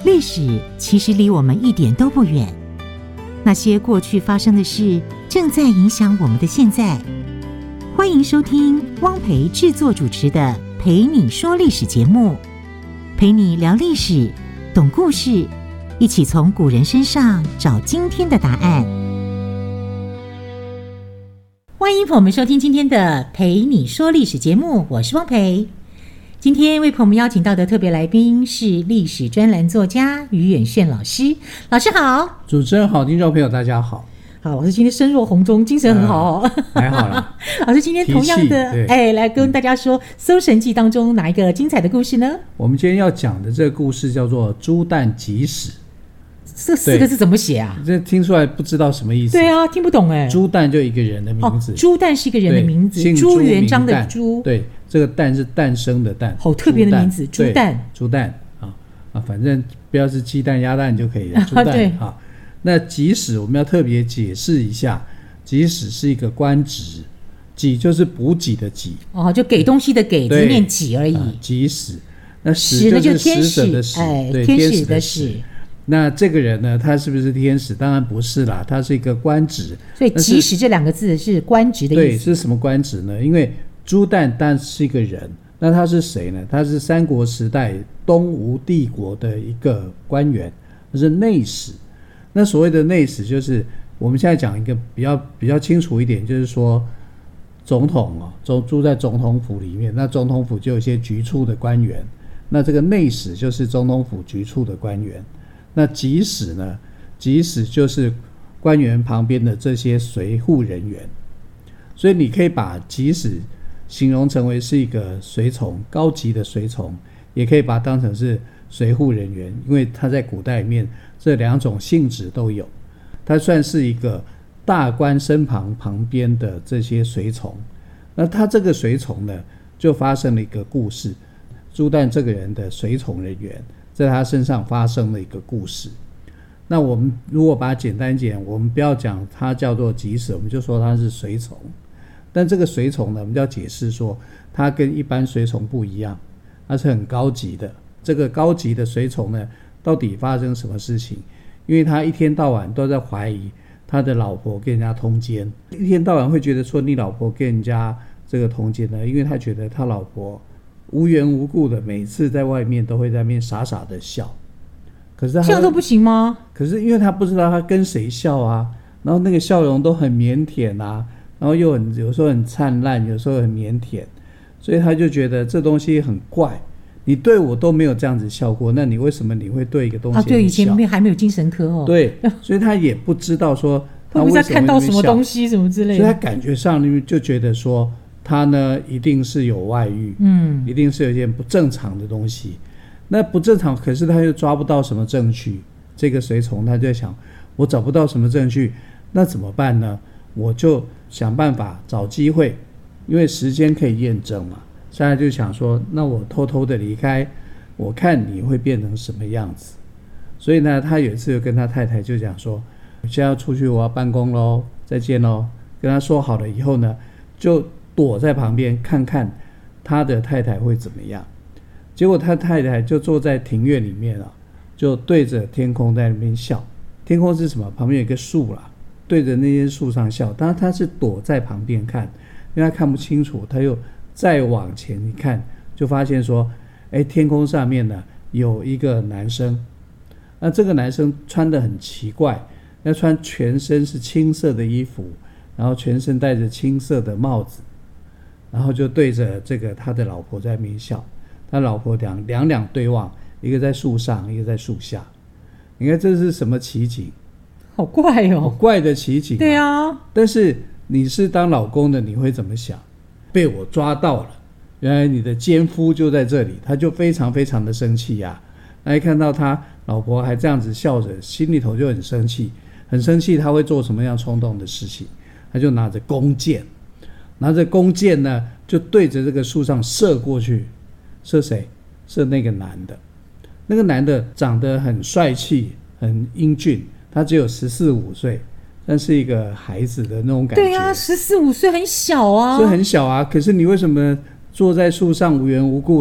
历史其实离我们一点都不远，那些过去发生的事正在影响我们的现在。欢迎收听汪培制作主持的《陪你说历史》节目，陪你聊历史，懂故事，一起从古人身上找今天的答案。欢迎朋友们收听今天的《陪你说历史》节目，我是汪培。今天为朋友们邀请到的特别来宾是历史专栏作家于远炫老师。老师好。 主持人好，听众朋友大家好。 好，老师今天身若红钟，精神很好哦。 还好啦。 老师今天同样的来跟大家说《搜神记》当中哪一个精彩的故事呢？ 我们今天要讲的这个故事叫做朱旦吉史。 这四个字怎么写啊？ 这听出来不知道什么意思。 对啊，听不懂哎。 朱旦就一个人的名字。 朱旦是一个人的名字，朱元璋的朱。 对，这个旦是诞生的诞。 好特别的名字，朱旦。 朱旦啊，反正不要是鸡蛋鸭蛋就可以了。朱旦啊。那吉史我们要特别解释一下，吉史是一个官职，给就是补给的给。就给东西的给，只念给而已。吉史，那史就是使者的使，对，天使的使。那这个人呢，他是不是天使？当然不是啦，他是一个官职。所以吉史这两个字是官职的意思。对，是什么官职呢？因为朱旦当然是一个人，那他是谁呢？他是三国时代东吴帝国的一个官员，他是内史。那所谓的内史，就是我们现在讲一个比较清楚一点，就是说总统住在总统府里面，那总统府就有一些局处的官员，那这个内史就是总统府局处的官员。那给史呢？给史就是官员旁边的这些随护人员，所以你可以把给史形容成为是一个随从，高级的随从，也可以把它当成是随护人员，因为他在古代里面这两种性质都有，他算是一个大官身旁边的这些随从。那他这个随从呢，就发生了一个故事，朱旦这个人的随从人员在他身上发生了一个故事。那我们如果把它简单讲，我们不要讲他叫做给史，我们就说他是随从。但这个随从呢，我们就要解释说他跟一般随从不一样，他是很高级的。这个高级的随从呢，到底发生什么事情？因为他一天到晚都在怀疑他的老婆跟人家通奸，一天到晚会觉得说你老婆跟人家这个通奸呢，因为他觉得他老婆无缘无故的每次在外面都会在那边傻傻的笑。可是他这样都不行吗？可是因为他不知道他跟谁笑啊，然后那个笑容都很腼腆啊，然后又有时候很灿烂，有时候很腼腆，所以他就觉得这东西很怪。你对我都没有这样子笑过，那你为什么你会对一个东西笑？对，以前还没有精神科哦。对，所以他也不知道说他为什么会在看到什么东西什么之类的，所以他感觉上就觉得说他呢一定是有外遇，一定是有一件不正常的东西。那不正常，可是他又抓不到什么证据。这个随从他就在想，我找不到什么证据，那怎么办呢？我就想办法找机会，因为时间可以验证嘛。现在就想说，那我偷偷的离开，我看你会变成什么样子。所以呢，他有一次就跟他太太就讲说，我现在要出去，我要办公咯，再见咯。跟他说好了以后呢，就躲在旁边看看他的太太会怎么样。结果他太太就坐在庭院里面就对着天空在那边笑。天空是什么？旁边有一个树啦，对着那些树上笑。当然他是躲在旁边看，因为他看不清楚，他又再往前一看，就发现说，天空上面呢有一个男生。那这个男生穿得很奇怪，那穿全身是青色的衣服，然后全身戴着青色的帽子，然后就对着这个他的老婆在那边笑。他老婆两对望，一个在树上，一个在树下。你看这是什么奇景？好怪哦，好怪的奇景。对啊，但是你是当老公的，你会怎么想？被我抓到了，原来你的奸夫就在这里，他就非常非常的生气呀。那一看到他老婆还这样子笑着，心里头就很生气，很生气。他会做什么样冲动的事情？他就拿着弓箭呢，就对着这个树上射过去。射谁？射那个男的。那个男的长得很帅气，很英俊，他只有14、15岁，但是一个孩子的那种感觉。对啊，14、15岁很小啊，是很小啊。可是你为什么坐在树上无缘无故